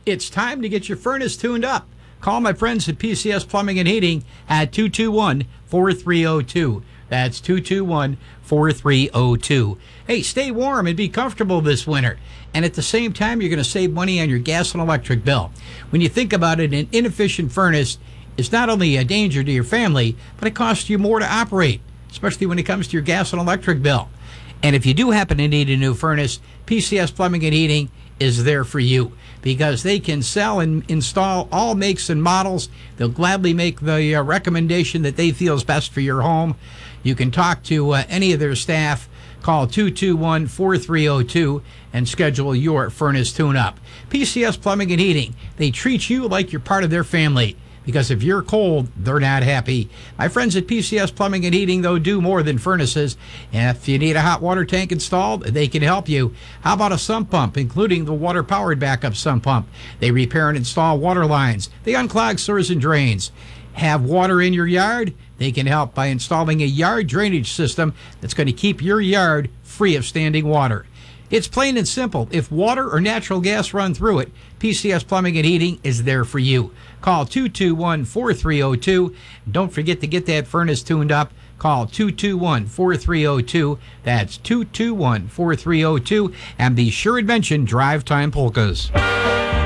It's time to get your furnace tuned up. Call my friends at PCS Plumbing and Heating at 221-4302. That's 221-4302. Hey, stay warm and be comfortable this winter. And at the same time, you're going to save money on your gas and electric bill. When you think about it, an inefficient furnace is not only a danger to your family, but it costs you more to operate, especially when it comes to your gas and electric bill. And if you do happen to need a new furnace, PCS Plumbing and Heating is there for you because they can sell and install all makes and models. They'll gladly make the recommendation that they feel is best for your home. You can talk to any of their staff. Call 221-4302 and schedule your furnace tune-up. PCS Plumbing and Heating, they treat you like you're part of their family. Because if you're cold, they're not happy. My friends at PCS Plumbing and Heating, though, do more than furnaces. And if you need a hot water tank installed, they can help you. How about a sump pump, including the water-powered backup sump pump? They repair and install water lines. They unclog sewers and drains. Have water in your yard? They can help by installing a yard drainage system that's going to keep your yard free of standing water. It's plain and simple. If water or natural gas run through it, PCS Plumbing and Heating is there for you. Call 221-4302. Don't forget to get that furnace tuned up. Call 221-4302. That's 221-4302. And be sure to mention Drive Time Polkas.